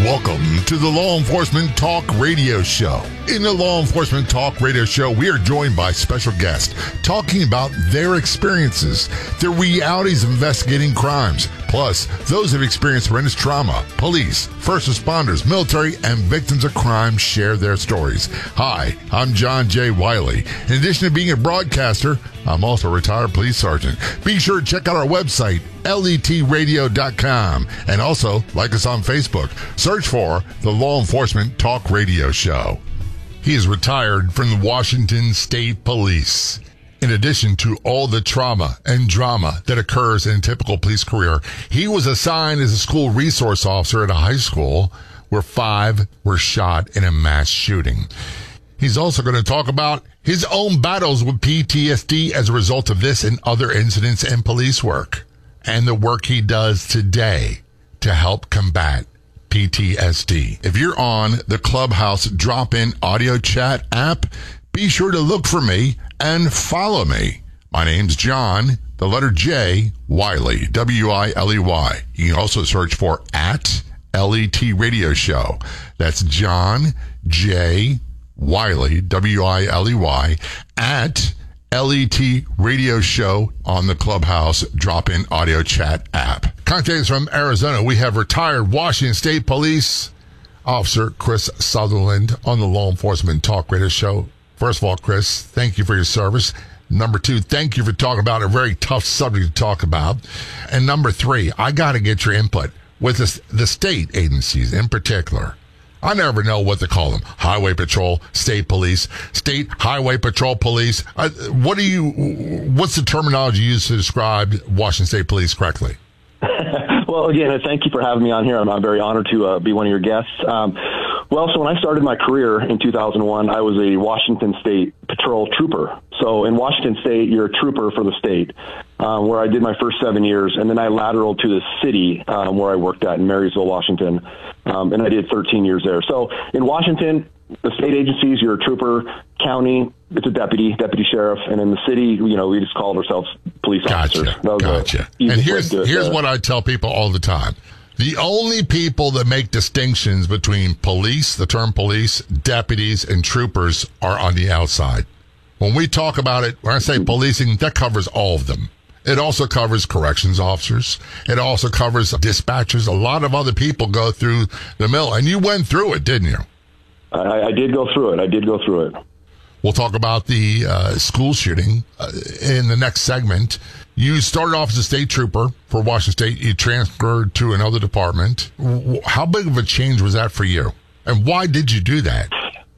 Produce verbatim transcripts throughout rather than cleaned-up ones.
Welcome to the Law Enforcement Talk Radio Show. In the Law Enforcement Talk Radio Show, we are joined by special guests talking about their experiences, the realities of investigating crimes, plus those who have experienced horrendous trauma. Police, first responders, military, and victims of crime share their stories. Hi, I'm John J. Wiley. In addition to being a broadcaster, I'm also a retired police sergeant. Be sure to check out our website, L E T radio dot com, and also like us on Facebook. Search for the Law Enforcement Talk Radio Show. He is retired from the Washington State Police. In addition to all the trauma and drama that occurs in a typical police career, he was assigned as a school resource officer at a high school where five were shot in a mass shooting. He's also going to talk about his own battles with P T S D as a result of this and other incidents in police work, and the work he does today to help combat P T S D. If you're on the Clubhouse drop-in audio chat app, be sure to look for me and follow me. My name's John, the letter J, Wiley, W I L E Y. You can also search for at L E T Radio Show. That's John J. Wiley, W I L E Y, at L E T Radio Show on the Clubhouse drop-in audio chat app. Contact us from Arizona. We have retired Washington State Police Officer Chris Sutherland on the Law Enforcement Talk Radio Show. First of all, Chris, thank you for your service. Number two, thank you for talking about a very tough subject to talk about. And number three, I got to get your input with the, the state agencies in particular. I never know what to call them. Highway Patrol, State Police, State Highway Patrol Police. Uh, what do you, what's the terminology used to describe Washington State Police correctly? Well, again, thank you for having me on here. I'm, I'm very honored to uh, be one of your guests. Um, well, so when I started my career in two thousand one, I was a Washington State Patrol trooper. So in Washington State, you're a trooper for the state, um, where I did my first seven years. And then I lateraled to the city um, where I worked at in Marysville, Washington. Um, and I did thirteen years there. So in Washington, the state agencies, you're a trooper. County, it's a deputy, deputy sheriff. And in the city, you know, we just called ourselves police gotcha, officers. That was gotcha. And here's, here's what I tell people all the time. The only people that make distinctions between police, the term police, deputies, and troopers are on the outside. When we talk about it, when I say policing, that covers all of them. It also covers corrections officers. It also covers dispatchers. A lot of other people go through the mill, and you went through it, didn't you? I, I did go through it. I did go through it. We'll talk about the uh, school shooting uh, in the next segment. You started off as a state trooper for Washington State. You transferred to another department. How big of a change was that for you? And why did you do that?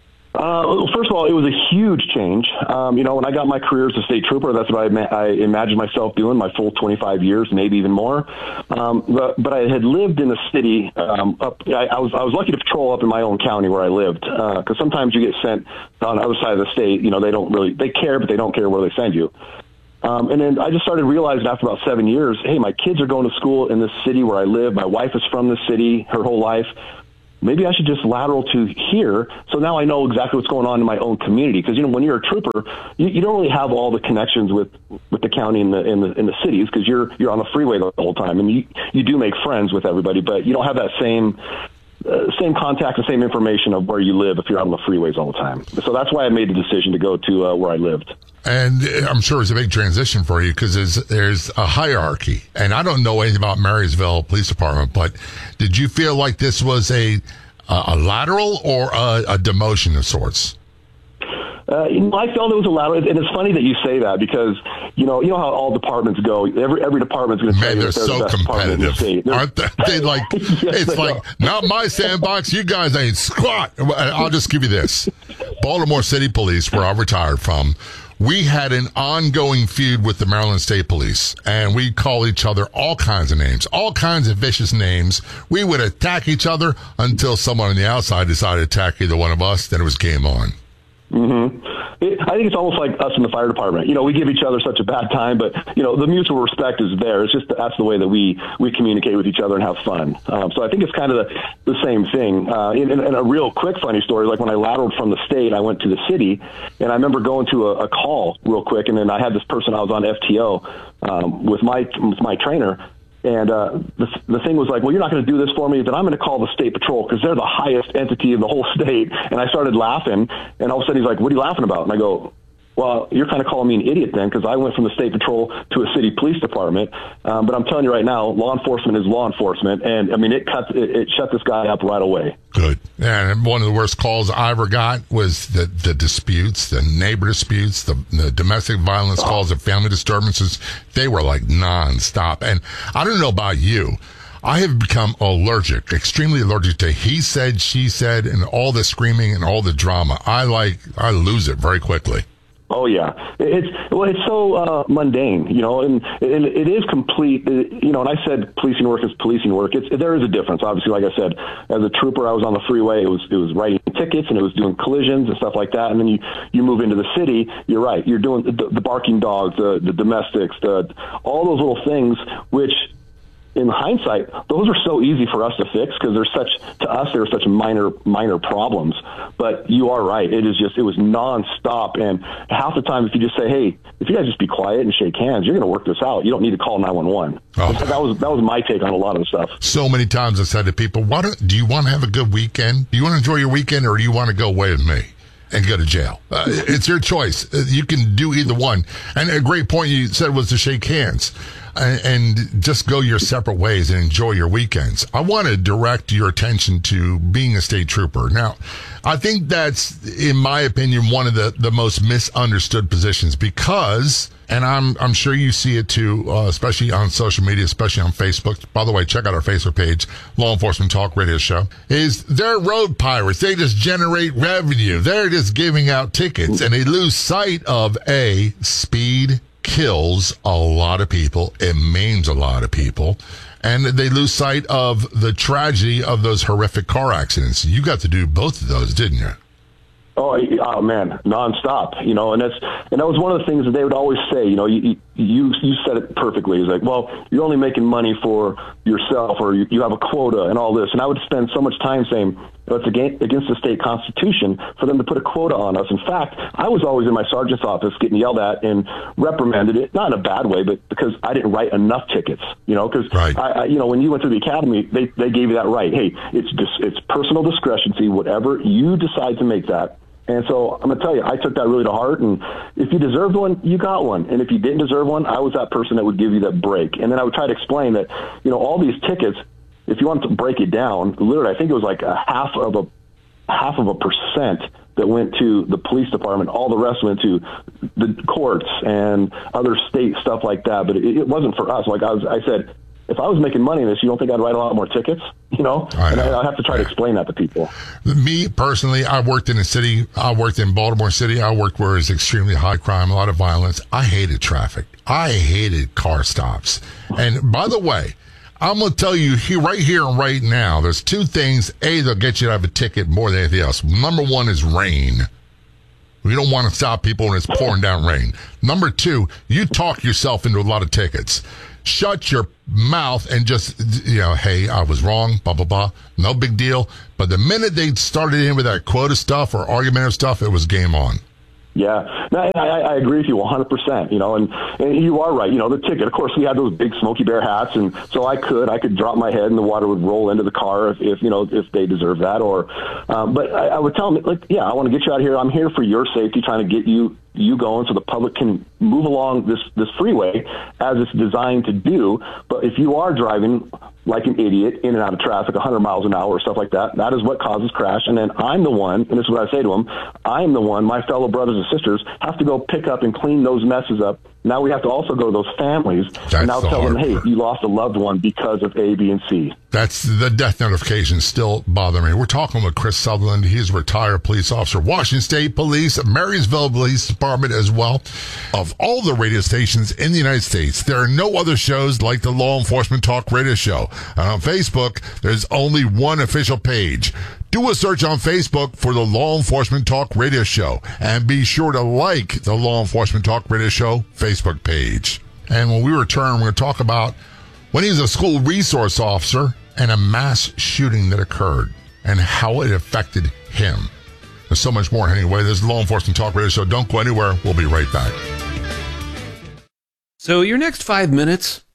Uh, well, first of all, it was a huge change. Um, you know, when I got my career as a state trooper, that's what I, ma- I imagined myself doing my full twenty-five years, maybe even more. Um, but, but I had lived in the city. Um, up, I, I was I was lucky to patrol up in my own county where I lived, because uh, sometimes you get sent on the other side of the state. You know, they don't really they care, but they don't care where they send you. Um, and then I just started realizing after about seven years, hey, my kids are going to school in this city where I live. My wife is from this city her whole life. Maybe I should just lateral to here. So now I know exactly what's going on in my own community. Because, you know, when you're a trooper, you, you don't really have all the connections with, with the county and the, in the, in the cities, because you're, you're on the freeway the whole time. And you, you do make friends with everybody, but you don't have that same, uh, same contact, the same information of where you live if you're out on the freeways all the time. So that's why I made the decision to go to uh, where I lived. And I'm sure it's a big transition for you because there's, there's a hierarchy. And I don't know anything about Marysville Police Department, but did you feel like this was a a lateral or a, a demotion of sorts? Uh, you know, I felt it was a lateral, and it's funny that you say that because you know, you know how all departments go. Every every department's going to say Man, they're that they're so the best department in the state. competitive, aren't they? They like Yes, it's they like are. not my sandbox. You guys ain't squat. I'll just give you this: Baltimore City Police, where I retired from. We had an ongoing feud with the Maryland State Police, and we'd call each other all kinds of names, all kinds of vicious names. We would attack each other until someone on the outside decided to attack either one of us, then it was game on. Mm-hmm. It, I think it's almost like us in the fire department. You know, we give each other such a bad time, but, you know, the mutual respect is there. It's just that's the way that we, we communicate with each other and have fun. Um, so I think it's kind of the, the same thing. Uh, and, and a real quick funny story, like when I lateraled from the state, I went to the city, and I remember going to a, a call real quick, and then I had this person, I was on F T O um, with my with my trainer, And uh, the, the thing was like, well, you're not going to do this for me, then I'm going to call the state patrol because they're the highest entity in the whole state. And I started laughing, and all of a sudden he's like, what are you laughing about? And I go, well, you're kind of calling me an idiot then, because I went from the state patrol to a city police department. Um, but I'm telling you right now, law enforcement is law enforcement. And, I mean, it, cut, it, it shut this guy up right away. Good. And one of the worst calls I ever got was the, the disputes, the neighbor disputes, the, the domestic violence oh. calls, the family disturbances. They were like nonstop. And I don't know about you. I have become allergic, extremely allergic to he said, she said, and all the screaming and all the drama. I like, I lose it very quickly. Oh yeah, it's well, it's so uh, mundane, you know, and, and it is complete, you know. And I said policing work is policing work. It's there is a difference, obviously. Like I said, as a trooper, I was on the freeway. It was it was writing tickets and it was doing collisions and stuff like that. And then you, you move into the city. You're right. You're doing the, the barking dogs, the the domestics, the all those little things, which, in hindsight, those are so easy for us to fix because they're such, to us, they're such minor, minor problems. But you are right. It is just, it was nonstop. And half the time, if you just say, hey, if you guys just be quiet and shake hands, you're going to work this out. You don't need to call nine one one. Oh. That was, that was my take on a lot of the stuff. So many times I said to people, why don't, do you want to have a good weekend? Do you want to enjoy your weekend, or do you want to go away with me and go to jail? Uh, it's your choice. You can do either one. And a great point you said was to shake hands and just go your separate ways and enjoy your weekends. I want to direct your attention to being a state trooper. Now, I think that's, in my opinion, one of the, the most misunderstood positions because, and I'm I'm sure you see it too, uh, especially on social media, especially on Facebook. By the way, check out our Facebook page, Law Enforcement Talk Radio Show, is they're road pirates. They just generate revenue. They're just giving out tickets, and they lose sight of, A, speed kills a lot of people. It maims a lot of people. And they lose sight of the tragedy of those horrific car accidents. You got to do both of those, didn't you? Oh, oh man, nonstop, you know, and that's, and that was one of the things that they would always say, you know, you, you, you said it perfectly. It's like, well, you're only making money for yourself, or you, you have a quota and all this. And I would spend so much time saying, well, it's against, against the state constitution for them to put a quota on us. In fact, I was always in my sergeant's office getting yelled at and reprimanded, it, not in a bad way, but because I didn't write enough tickets, you know, because right. I, I, you know, when you went through the academy, they, they gave you that right. Hey, it's just, it's personal discretion, whatever you decide to make that. And so I'm going to tell you, I took that really to heart. And if you deserved one, you got one. And if you didn't deserve one, I was that person that would give you that break. And then I would try to explain that, you know, all these tickets, if you want to break it down, literally, I think it was like a half of a half of a percent that went to the police department. All the rest went to the courts and other state stuff like that. But it, it wasn't for us. Like I was, I said, if I was making money in this, you don't think I'd write a lot more tickets? You know? I know. And I, I have to try to explain that to people. Me, personally, I worked in a city. I worked in Baltimore City. I worked where it's extremely high crime, a lot of violence. I hated traffic. I hated car stops. And by the way, I'm going to tell you here, right here and right now, there's two things. A, they'll get you to have a ticket more than anything else. Number one is rain. We don't want to stop people when it's pouring down rain. Number two, you talk yourself into a lot of tickets. Shut your mouth and just, you know, hey, I was wrong, blah, blah, blah. No big deal. But the minute they started in with that quota stuff or argumentative stuff, it was game on. Yeah, no, I, I agree with you one hundred percent, you know, and, and you are right. You know, the ticket, of course, we had those big Smokey Bear hats, and so I could, I could drop my head and the water would roll into the car if, if you know, if they deserve that. Or, um, but I, I would tell them, like, yeah, I want to get you out of here. I'm here for your safety, trying to get you you going so the public can move along this, this freeway as it's designed to do. But if you are driving like an idiot in and out of traffic, one hundred miles an hour or stuff like that, that is what causes crash. And then I'm the one, and this is what I say to them, I'm the one, my fellow brothers and sisters have to go pick up and clean those messes up. Now we have to also go to those families That's and now the tell them, hey, part. You lost a loved one because of A, B, and C. That's the death notifications still bother me. We're talking with Chris Sutherland. He's a retired police officer, Washington State Police, Marysville Police Department as well. Of all the radio stations in the United States, there are no other shows like the Law Enforcement Talk Radio Show. And on Facebook, there's only one official page. Do a search on Facebook for the Law Enforcement Talk Radio Show, and be sure to like the Law Enforcement Talk Radio Show Facebook page. And when we return, we're going to talk about when he was a school resource officer and a mass shooting that occurred and how it affected him. There's so much more. Anyway, this is the Law Enforcement Talk Radio Show. Don't go anywhere. We'll be right back. So your next five minutes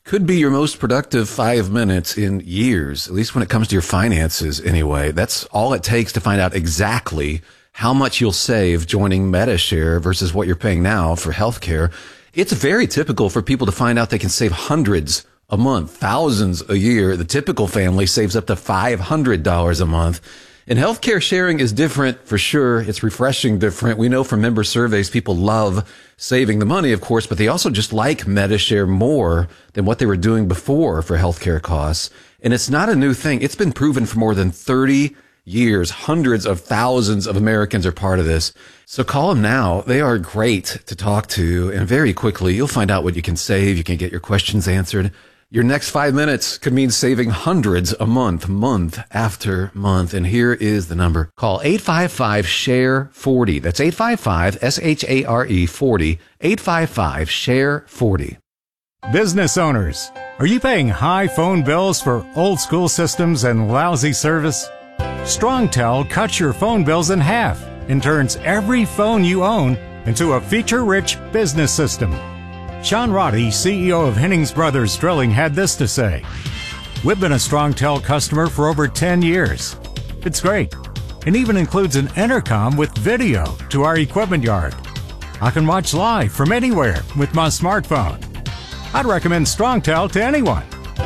could be your most productive five minutes in years, at least when it comes to your finances anyway. That's all it takes to find out exactly how much you'll save joining Medi-Share versus what you're paying now for healthcare. It's very typical for people to find out they can save hundreds a month, thousands a year. The typical family saves up to five hundred dollars a month. And healthcare sharing is different for sure. It's refreshing different. We know from member surveys, people love saving the money, of course, but they also just like Medi-Share more than what they were doing before for healthcare costs. And it's not a new thing. It's been proven for more than thirty years. Hundreds of thousands of Americans are part of this. So call them now. They are great to talk to. And very quickly, you'll find out what you can save. You can get your questions answered. Your next five minutes could mean saving hundreds a month, month after month. And here is the number. Call eight five five, share forty. That's eight five five, S H A R E forty, eight five five, share forty. Business owners, are you paying high phone bills for old school systems and lousy service? StrongTel cuts your phone bills in half and turns every phone you own into a feature-rich business system. Sean Roddy, C E O of Hennings Brothers Drilling, had this to say. We've been a StrongTel customer for over ten years. It's great. It even includes an intercom with video to our equipment yard. I can watch live from anywhere with my smartphone. I'd recommend StrongTel to anyone.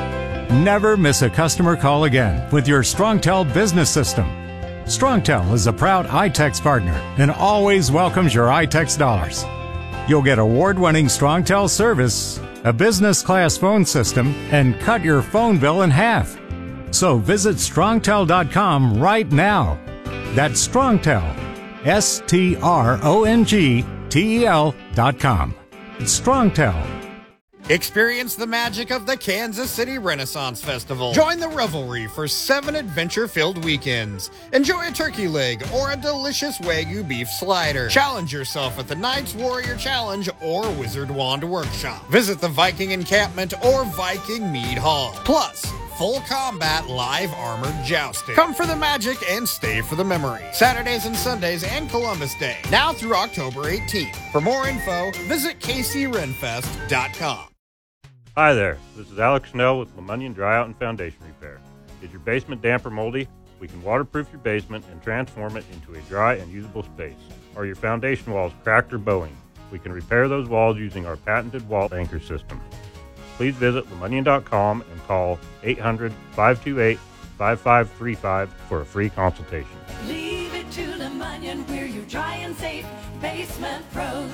Never miss a customer call again with your StrongTel business system. StrongTel is a proud iTex partner and always welcomes your iTex dollars. You'll get award-winning StrongTel service, a business-class phone system, and cut your phone bill in half. So visit strongtel dot com right now. That's StrongTel, S T R O N G T E L dot com. It's StrongTel. Experience the magic of the Kansas City Renaissance Festival. Join the revelry for seven adventure-filled weekends. Enjoy a turkey leg or a delicious Wagyu beef slider. Challenge yourself at the Knights Warrior Challenge or Wizard Wand Workshop. Visit the Viking Encampment or Viking Mead Hall. Plus, full combat live armored jousting. Come for the magic and stay for the memory. Saturdays and Sundays and Columbus Day. Now through October eighteenth. For more info, visit K C renfest dot com. Hi there, this is Alex Snell with LeMunyon Dryout and Foundation Repair. Is your basement damp or moldy? We can waterproof your basement and transform it into a dry and usable space. Are your foundation walls cracked or bowing? We can repair those walls using our patented wall anchor system. Please visit lemunyon dot com and call eight hundred, five two eight, five five three five for a free consultation. Leave it to LeMunyon, we're your dry and safe basement pros.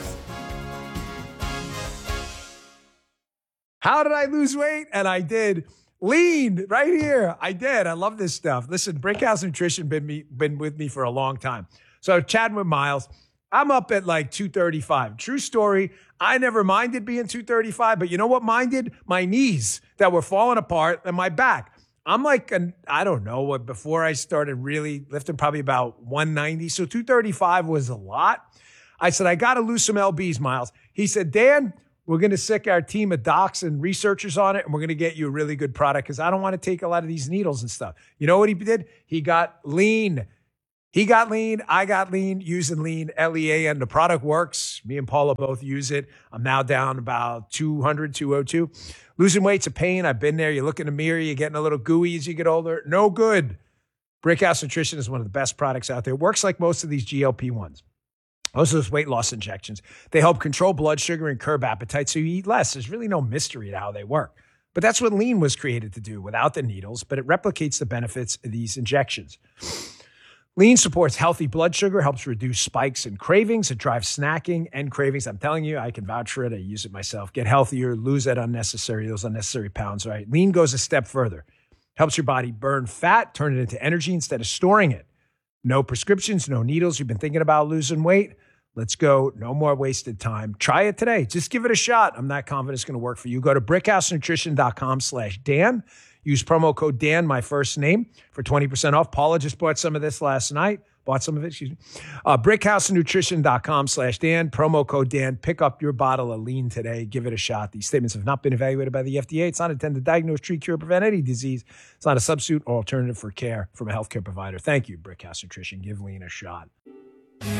How did I lose weight? And I did. Lean right here. I did. I love this stuff. Listen, Brickhouse Nutrition been me been with me for a long time. So chatting with Miles, I'm up at like two thirty-five. True story. I never minded being two thirty-five, but you know what minded? My knees that were falling apart and my back. I'm like, an, I don't know what, before I started really lifting, probably about one ninety. So two thirty-five was a lot. I said, I got to lose some L Bs, Miles. He said, Dan, we're going to sick our team of docs and researchers on it, and we're going to get you a really good product because I don't want to take a lot of these needles and stuff. You know what he did? He got lean. He got lean. I got lean using lean, L E A N. The product works. Me and Paula both use it. I'm now down about two hundred, two oh two. Losing weight's a pain. I've been there. You look in the mirror, you're getting a little gooey as you get older. No good. Brickhouse Nutrition is one of the best products out there. It works like most of these G L P ones. Most of those weight loss injections. They help control blood sugar and curb appetite so you eat less. There's really no mystery to how they work. But that's what lean was created to do without the needles, but it replicates the benefits of these injections. Lean supports healthy blood sugar, helps reduce spikes and cravings. It drives snacking and cravings. I'm telling you, I can vouch for it. I use it myself. Get healthier, lose that unnecessary, those unnecessary pounds, right? Lean goes a step further. Helps your body burn fat, turn it into energy instead of storing it. No prescriptions, no needles. You've been thinking about losing weight? Let's go. No more wasted time. Try it today. Just give it a shot. I'm not confident it's going to work for you. Go to brickhouse nutrition dot com slash Dan. Use promo code Dan, my first name, for twenty percent off. Paula just bought some of this last night. Bought some of it, excuse me. Uh, brickhouse nutrition dot com slash Dan. Promo code Dan. Pick up your bottle of lean today. Give it a shot. These statements have not been evaluated by the F D A. It's not intended to diagnose, treat, cure, or prevent any disease. It's not a substitute or alternative for care from a healthcare provider. Thank you, Brickhouse Nutrition. Give lean a shot.